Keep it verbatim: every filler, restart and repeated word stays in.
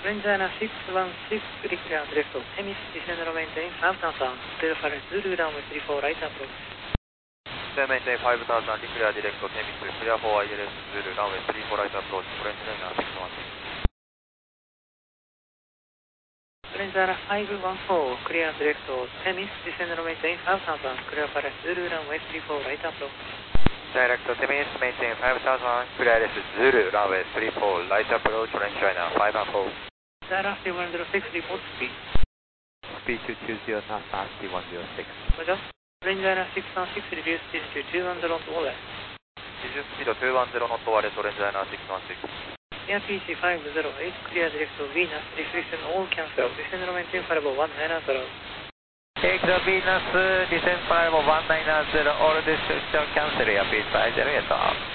Ranger six one six, clear direct to Temis, descend and maintain five thousand, clear for Zulu runway three four right approach. Descend and maintain five thousand, clear direct to Temis, clear for I L S Zulu runway three four right approach, Ranger six one six. Ranger five one four, clear direct to Temis, descend and maintain five thousand, clear for Zulu runway three four right approach. Direct to Temis, maintain five thousand, clear I L S Zulu runway three four right approach, range China five one four. Zara one zero six, report speed. Speed two two zero knots, R one zero six. Roger. Ranger six one six, reduce speed to two one zero knot over. Reduce speed to two one zero knot over, Ranger six one six. Air P C five zero eight, clear direct to Venus, restriction all cancel, descend and maintain five one nine zero. Take the Venus, descend five one nine zero, all restriction cancel, Air P C five zero eight.